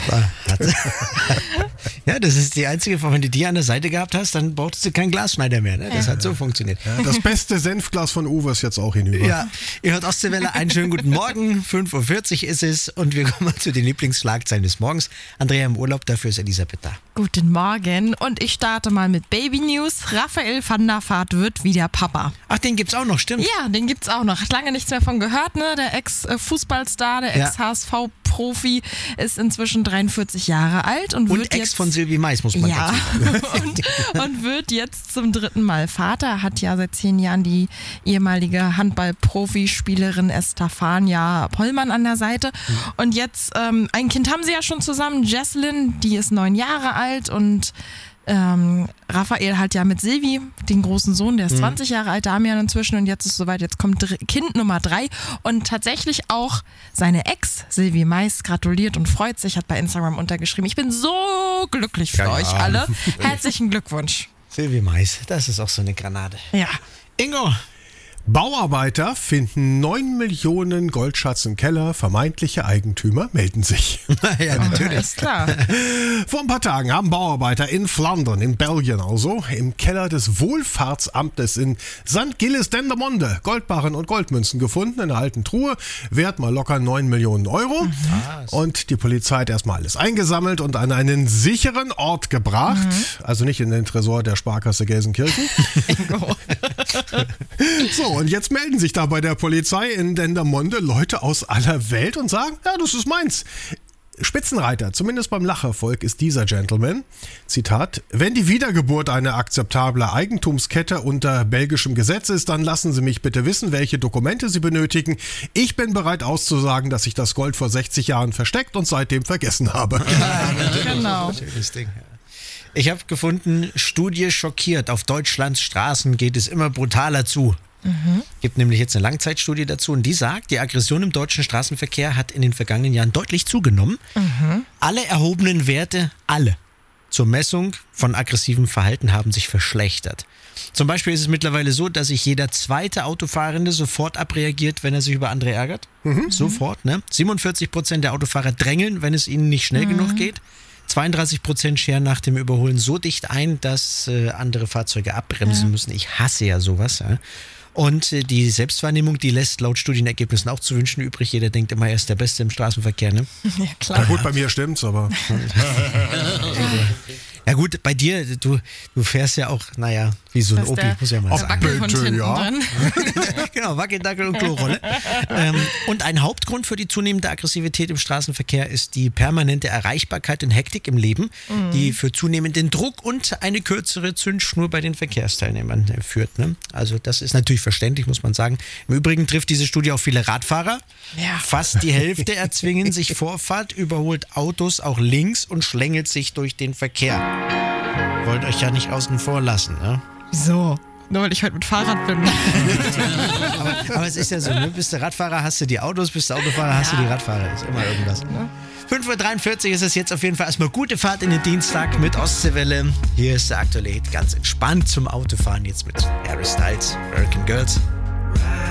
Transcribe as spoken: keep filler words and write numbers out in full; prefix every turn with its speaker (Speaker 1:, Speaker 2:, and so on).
Speaker 1: Ja, das ist die einzige Form. Wenn du die an der Seite gehabt hast, dann brauchst du keinen Glasschneider mehr. Ne? Das
Speaker 2: ja.
Speaker 1: hat so funktioniert.
Speaker 3: Ja, das beste Senfglas von Uwe ist jetzt auch hinüber.
Speaker 1: Ja, ihr hört Ostseewelle. Einen schönen guten Morgen. fünf Uhr vierzig ist es und wir kommen zu den Lieblingsschlagzeilen des Morgens. Andrea im Urlaub, dafür ist Elisabeth da.
Speaker 2: Guten Morgen und ich starte mal mit Baby News. Raphael van der Vaart wird wieder Papa.
Speaker 1: Ach, den gibt's auch noch, stimmt.
Speaker 2: Ja, den gibt's auch noch. Hat lange nichts mehr von gehört, ne? Der Ex-Fußballstar, der
Speaker 1: Ja.
Speaker 2: Ex-H S V-Profi ist inzwischen dreiundvierzig Jahre alt und,
Speaker 1: Und
Speaker 2: wird
Speaker 1: Ex
Speaker 2: jetzt
Speaker 1: von Sylvie Mais, muss man
Speaker 2: ja,
Speaker 1: dazu sagen.
Speaker 2: und, und wird jetzt zum dritten Mal Vater. Er hat ja seit zehn Jahren die ehemalige Handball-Profispielerin Estefania Pollmann an der Seite. Und jetzt, ähm, ein Kind haben sie ja schon zusammen, Jesslyn, die ist neun Jahre alt und ähm, Raphael hat ja mit Silvi den großen Sohn, der ist zwanzig Jahre alt, Damian inzwischen, und jetzt ist soweit, jetzt kommt Dr- Kind Nummer drei und tatsächlich auch seine Ex, Sylvie Mais, gratuliert und freut sich, hat bei Instagram untergeschrieben. Ich bin so glücklich für
Speaker 1: Ja,
Speaker 2: euch
Speaker 1: ja.
Speaker 2: alle. Herzlichen Glückwunsch.
Speaker 1: Sylvie Mais, das ist auch so eine Granate.
Speaker 2: Ja.
Speaker 1: Ingo.
Speaker 3: Bauarbeiter finden neun Millionen Goldschatz im Keller, vermeintliche Eigentümer melden sich.
Speaker 1: Ja, natürlich.
Speaker 2: Ist klar.
Speaker 3: Vor ein paar Tagen haben Bauarbeiter in Flandern, in Belgien also, im Keller des Wohlfahrtsamtes in Sankt Gilles-Dendermonde Goldbarren und Goldmünzen gefunden in einer alten Truhe. Wert mal locker neun Millionen Euro. Mhm. Und die Polizei hat erstmal alles eingesammelt und an einen sicheren Ort gebracht. Mhm. Also nicht in den Tresor der Sparkasse Gelsenkirchen. So, und jetzt melden sich da bei der Polizei in Dendermonde Leute aus aller Welt und sagen, ja, das ist meins. Spitzenreiter, zumindest beim Lachervolk, ist dieser Gentleman. Zitat: Wenn die Wiedergeburt eine akzeptable Eigentumskette unter belgischem Gesetz ist, dann lassen Sie mich bitte wissen, welche Dokumente Sie benötigen. Ich bin bereit auszusagen, dass ich das Gold vor sechzig Jahren versteckt und seitdem vergessen habe.
Speaker 1: Ja,
Speaker 2: Genau.
Speaker 1: Schönes Ding. Ich habe gefunden, Studie schockiert. Auf Deutschlands Straßen geht es immer brutaler zu. Mhm. Gibt nämlich jetzt eine Langzeitstudie dazu und die sagt, die Aggression im deutschen Straßenverkehr hat in den vergangenen Jahren deutlich zugenommen. Mhm. Alle erhobenen Werte, alle, zur Messung von aggressivem Verhalten haben sich verschlechtert. Zum Beispiel ist es mittlerweile so, dass sich jeder zweite Autofahrende sofort abreagiert, wenn er sich über andere ärgert. Mhm. Sofort, ne? siebenundvierzig Prozent der Autofahrer drängeln, wenn es ihnen nicht schnell mhm. genug geht. zweiunddreißig Prozent scheren nach dem Überholen so dicht ein, dass äh, andere Fahrzeuge abbremsen ja. müssen. Ich hasse ja sowas. Ja. Und äh, die Selbstwahrnehmung, die lässt laut Studienergebnissen auch zu wünschen übrig. Jeder denkt immer, er ist der Beste im Straßenverkehr. Ne?
Speaker 2: Ja, klar.
Speaker 3: Na gut, bei mir stimmt's, aber...
Speaker 1: Ja gut, bei dir, du, du fährst ja auch, naja, wie so ein
Speaker 2: Das ist
Speaker 1: Opi,
Speaker 2: der-
Speaker 1: muss ja mal
Speaker 2: Der
Speaker 1: sagen.
Speaker 2: Wackelhund
Speaker 3: Bitte,
Speaker 2: hinten
Speaker 3: ja.
Speaker 2: drin.
Speaker 1: Genau, Wackeldackel und Klorolle. ähm, und ein Hauptgrund für die zunehmende Aggressivität im Straßenverkehr ist die permanente Erreichbarkeit und Hektik im Leben, mhm. die für zunehmenden Druck und eine kürzere Zündschnur bei den Verkehrsteilnehmern äh, führt. Ne? Also das ist natürlich verständlich, muss man sagen. Im Übrigen trifft diese Studie auch viele Radfahrer.
Speaker 2: Ja.
Speaker 1: Fast die Hälfte erzwingen sich Vorfahrt, überholt Autos auch links und schlängelt sich durch den Verkehr. Wollt euch ja nicht außen vor lassen, ne?
Speaker 2: Wieso? Nur weil ich heute mit Fahrrad bin.
Speaker 1: aber, aber es ist ja so, ne? Bist du Radfahrer, hast du die Autos, bist du Autofahrer, hast du die Radfahrer. Ist immer irgendwas. fünf Uhr dreiundvierzig ist es jetzt auf jeden Fall erstmal gute Fahrt in den Dienstag mit Ostseewelle. Hier ist der aktuelle Hit ganz entspannt zum Autofahren jetzt mit Harry Styles, American Girls.